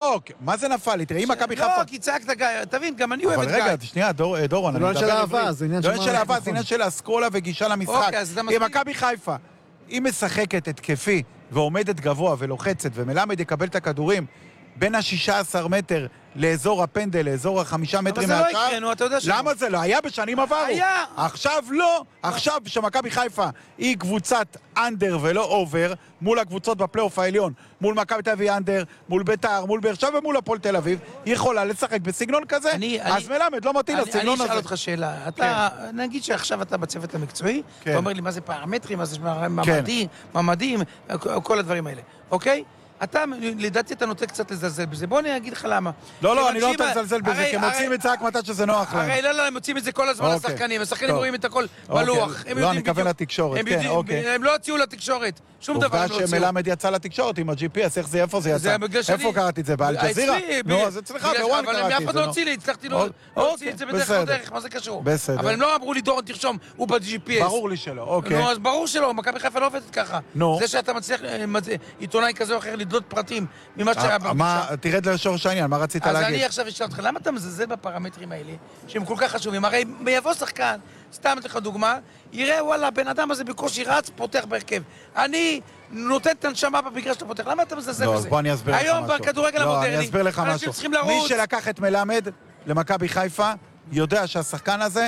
לא, מה זה נפל? תראה, אם מכבי חיפה... לא, כי צעקת, תבין, גם אני אוהב את גיא. אבל רגע, שנייה, דורון, זה לא עניין של אהבה, זה עניין של... לא עניין של אהבה, זה עניין של אסכולה וגישה למשחק. אם מכבי חיפה, היא משחקת התקפי ועומדת גבוה ולוחצת, ומלמד יקבל את הכדורים בין ה-16 מטר לאזור הפנדל, לאזור ה5 מטרים מהשאר. אבל זה לא יקרה, אתה יודע ש... למה זה לא? היה בשנים עברו. היה. עכשיו לא. עכשיו שמכבי חיפה היא קבוצת אנדר ולא אובר, מול הקבוצות בפלייאוף העליון, מול מכבי תל אביב אנדר, מול בית"ר, מול באר שבע ומול הפועל תל אביב, היא יכולה לשחק בסגנון כזה. אז מלמד לא מתאים לסגנון הזה. אני אשאל אותך שאלה. נגיד שעכשיו אתה בצוות המקצועי, אתה אומר לי מה זה פרמטרים, מה זה ממדים, כל הדברים האלה. אוקיי? אתה, לדעתי, אתה נוטה קצת לזלזל בזה. בוא אני אגיד לך למה. לא, אני לא נוטה לזלזל בזה, כי הם מוצאים את זה רק מתי שזה נוח להם. הרי לא, הם מוצאים את זה כל הזמן לשחקנים. השחקנים רואים את הכל בלוח. לא, אני מכוון לתקשורת, כן, אוקיי. הם לא הוציאו לתקשורת. שום דבר הם לא עובדה הוציאו. שמלמד יצא לתקשורת עם ה-GPS, איך זה, איפה זה יצא? איפה קראתי את זה? באלג'זירה? נו, אז אצלך, בוואן קראתי את זה. אבל אף אחד לא הוציא לי, הצלחתי להוציא את זה בדרך כלל דרך, מה זה קשור? בסדר. אבל הם לא אמרו לי, דורון, תרשום, הוא ב-GPS. ברור לי שלא, אוקיי. נו, אז ברור שלא, מכבי חיפה לא עובדת ככה. זה שאתה מצליח, עיתונאי כזה או אחר, לדלות פרטים ממה שהיה בפגישה. תרד לשורש העניין, מה רצית להגיד? אז אני עכשיו אשאל אותך, למה אתה מזלזל בפרמטרים האלה, שהם כל כך חשובים? הרי יבוא שחקן, סתם אתן לך דוגמה, יראה, וואלה, בן אדם הזה בקושי רץ, פותח בהרכב. אני נותן את הנשמה במגרש שאתה פותח. למה אתה מזלזל בזה? לא, אז בוא אני אסביר לך משהו. היום בכדורגל המודרני, אני אסביר לך משהו. מי שלקח את מלמד למכבי חיפה, יודע שהשחקן הזה,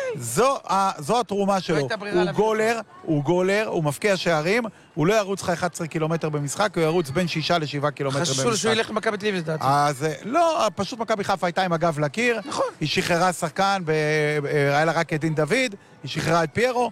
זו התרומה שלו. הוא גולר, הוא מפקיע שערים, הוא לא ירוץ לך 11 קילומטר במשחק, הוא ירוץ בין 6 ל7 קילומטר במשחק. חשוב שהוא ילך למכבי תל אביב לדעתי. אז לא, פשוט מכבי חיפה הייתה עם הגב לקיר, היא שחררה שחקן, היה לה רק את דין דוד, היא שחררה את פיירו,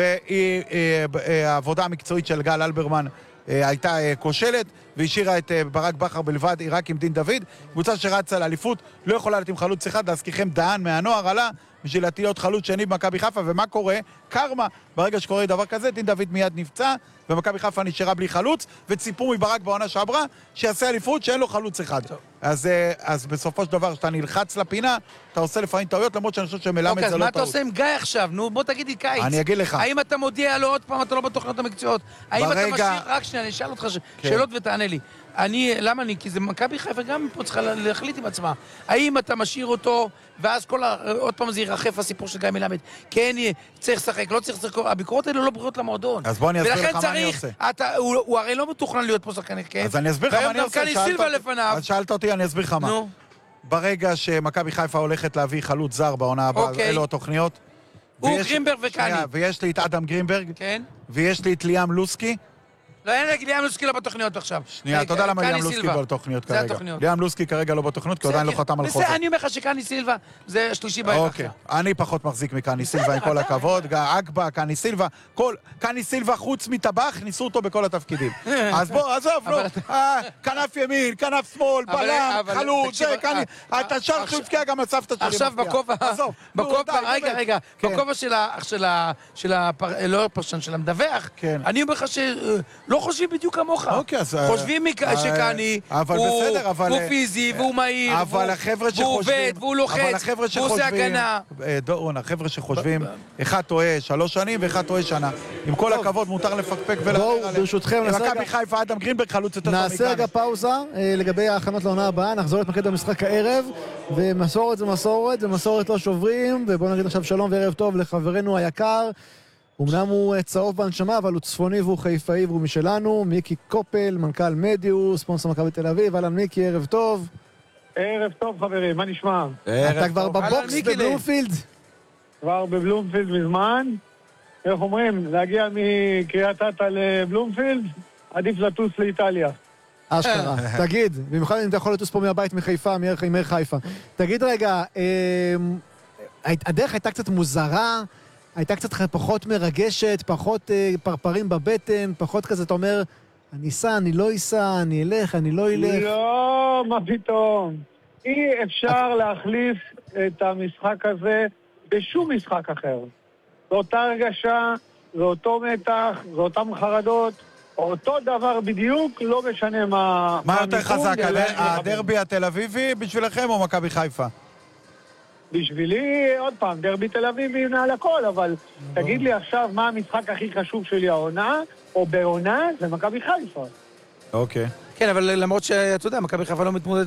והעבודה המקצועית של גל אלברמן הייתה כושלת, והשאירה את ברק בכר בלבד, רק עם דין דוד. קבוצה שרצה לאליפות, לא יכולה להיות עם חלוץ אחד, להזכירכם דהן מהנוער עלה, בשביל להיות חלוץ שני במכבי חיפה, ומה קורה? קרמה. ברגע שקורה דבר כזה, דין דוד מיד נפצע, ומכבי חיפה נשארה בלי חלוץ, וציפו מברק בעונה שעברה, שיעשה אליפות שאין לו חלוץ אחד. אז בסופו של דבר, שאתה נלחץ לפינה, אתה עושה לפעמים טעויות, למרות שאני חושב שמלמד זה לא טעות. אז מה אתה עושה עם גיא עכשיו? נו, בוא תגיד לי קיץ. אני אגיד לך. האם אתה מודיע לו עוד פעם, אתה לא בתוכניות המקצועיות? האם אתה משאיר, רק שנייה, אני אשאל אותך שאלות ותענה לי. למה אני? כי זה מכבי חיפה גם פה צריכה להחליט עם עצמה. האם אתה משאיר אותו, ואז עוד פעם זה ירחף הסיפור של גיא מלמד. כן, צריך לשחק, לא צריך לשחק. הביקורות האלה לא בריאות למועדון. אז בוא אני אסביר לך מה אני עושה. הוא הרי לא מתוכנן להיות פה שחקן הרכב. אז אני אסביר לך מה אני עושה. אז שאלת אותי, אני אסביר לך מה. ברגע שמכבי חיפה הולכת להביא חלוץ זר בעונה הבאה, אלו התוכניות. הוא גרינברג וקני. ויש לי את אדם גרינברג. כן. ויש לי את ליאם לוסקי. לא, אין ליאם לוסקי לא בתוכניות עכשיו. שנייה, אתה יודע למה ליאם לוסקי לא בתוכניות כרגע. זה התוכניות. ליאם לוסקי כרגע לא בתוכניות, כי עדיין לא חתם על חוזה. אני אומר לך שקני סילבה זה השלישי בהיררכיה. אני פחות מחזיק מקני סילבה, עם כל הכבוד. אגבה, קני סילבה. קני סילבה חוץ מטבח, ניסו אותו בכל התפקידים. אז בוא, עזוב, לא. כנף ימין, כנף שמאל, בלם, חלוץ, אתה שר שהפקיע גם הסבתא שלי. עכשיו בכובע של המדווח, אני אומר לך שלא חושבים בדיוק כמוך. חושבים שקני הוא פיזי והוא מהיר והוא עובד והוא לוחץ והוא עושה הגנה. דורון, החבר'ה שחושבים אחד טועה 3 שנים ואחד טועה שנה. עם כל הכבוד מותר לפקפק בואו, ברשותכם, מכבי חיפה, אדם גרינברג חלוץ יותר טוב. נעשה רגע פאוזה לגבי ההכנות לעונה הבאה, נחזור להתמקד במשחק הערב, ומסורת זה מסורת, ומסורת לא שוברים, ובואו נגיד עכשיו שלום וערב טוב לחברנו היקר. אמנם הוא צהוב בהנשמה, אבל הוא צפוני והוא חיפאי והוא משלנו. מיקי קופל, מנכ"ל מדיו, ספונסר מכבי תל אביב. אהלן מיקי, ערב טוב. ערב טוב חברים, מה נשמע? אתה כבר בבוקס בבלומפילד? כבר בבלומפילד מזמן. איך אומרים, להגיע מקריית אתא לבלומפילד, עדיף לטוס לאיטליה. אשכרה. תגיד, במיוחד אם אתה יכול לטוס פה מהבית מחיפה, מעיר חיפה. תגיד רגע, הדרך הייתה קצת מוזרה, הייתה קצת פחות מרגשת, פחות פרפרים בבטן, פחות כזה, אתה אומר, אני אסע, אני לא אסע, אני אלך, אני לא אלך. לא, מה פתאום. אי אפשר להחליף את המשחק הזה בשום משחק אחר. זו אותה הרגשה, זו אותו מתח, זו אותם חרדות, אותו דבר בדיוק, לא משנה מה... מה יותר חזק, הדרבי התל אביבי בשבילכם או מכבי חיפה? בשבילי, עוד פעם, דרבי תל אביבי מעל הכל, אבל תגיד לי עכשיו מה המשחק הכי חשוב שלי, העונה, או בעונה, זה מכבי חיפה. אוקיי. כן, אבל למרות שאתה יודע, מכבי חיפה לא מתמודד